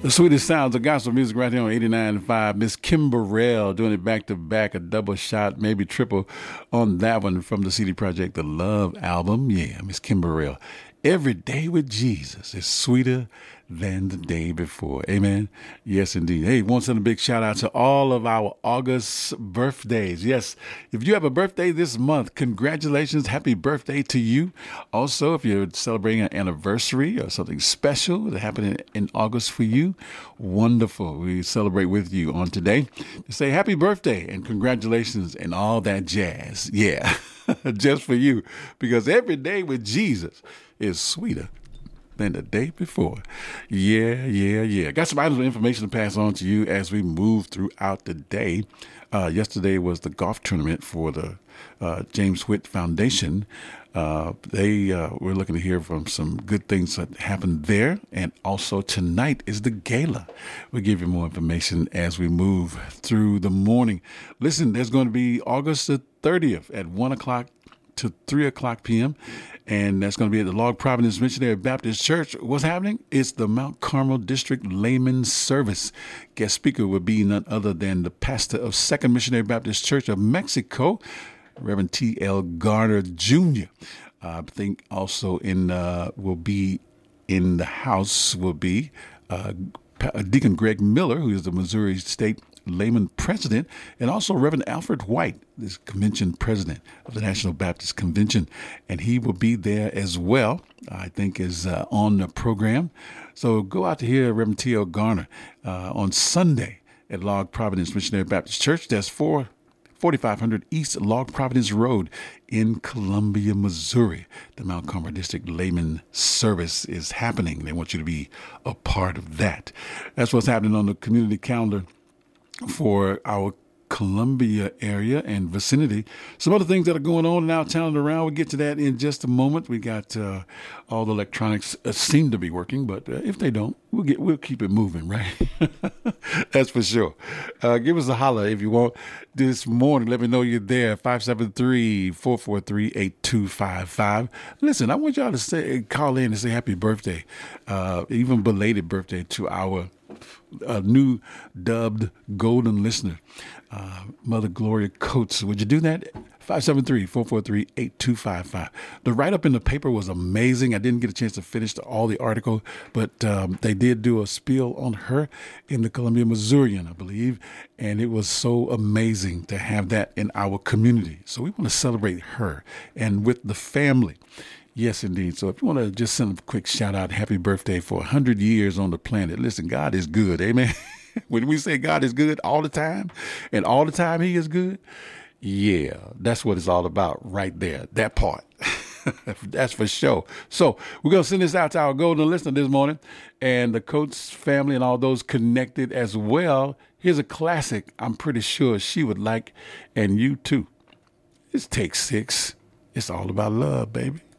The sweetest sounds of gospel music right here on 89.5. Miss Kim Burrell doing it back to back, a double shot, maybe triple on that one from the CD Projekt, the Love album. Yeah, Miss Kim Burrell. Every day with Jesus is sweeter than the day before. Amen. Yes, indeed. Hey, want to send a big shout out to all of our August birthdays. Yes, if you have a birthday this month, congratulations. Happy birthday to you. Also, if you're celebrating an anniversary or something special that happened in August for you, wonderful. We celebrate with you on today to say happy birthday and congratulations and all that jazz. Yeah, just for you, because every day with Jesus is sweeter than the day before. Yeah. Got some items of information to pass on to you as we move throughout the day. Yesterday was the golf tournament for the James Whitt Foundation. We're looking to hear from some good things that happened there. And also tonight is the gala. We'll give you more information as we move through the morning. Listen, there's going to be August the 30th at 1 o'clock to 3 o'clock p.m., and that's going to be at the Log Providence Missionary Baptist Church. What's happening? It's the Mount Carmel District Layman Service. Guest speaker will be none other than the pastor of Second Missionary Baptist Church of Mexico, Reverend T.L. Garner Jr. I think also will be in the house will be Deacon Greg Miller, who is the Missouri State Layman President, and also Reverend Alfred White, this convention president of the National Baptist Convention, and he will be there as well, I think is on the program. So go out to hear Reverend T.L. Garner on Sunday at Log Providence Missionary Baptist Church. That's 4500 East Log Providence Road in Columbia, Missouri. The Mount Carmel District Layman Service is happening. They want you to be a part of that. That's what's happening on the community calendar for our Columbia area and vicinity. Some other things that are going on in our town and around. We'll get to that in just a moment. We got all the electronics seem to be working, but if they don't, we'll keep it moving, right? That's for sure. Give us a holler if you want this morning. Let me know you're there. 573-443-8255. Listen, I want y'all to call in and say happy birthday, even belated birthday to our new dubbed golden listener, Mother Gloria Coates. Would you do that? 573-443-8255. The write-up in the paper was amazing. I didn't get a chance to finish all the article, but they did do a spiel on her in the Columbia Missourian, I believe, and it was so amazing to have that in our community. So we want to celebrate her and with the family. Yes, indeed. So if you want to just send a quick shout out, happy birthday for 100 years on the planet. Listen, God is good. Amen. When we say God is good all the time and all the time he is good, yeah, that's what it's all about right there. That part. That's for sure. So we're going to send this out to our golden listener this morning and the Coates family and all those connected as well. Here's a classic I'm pretty sure she would like, and you too. It's Take 6. It's all about love, baby.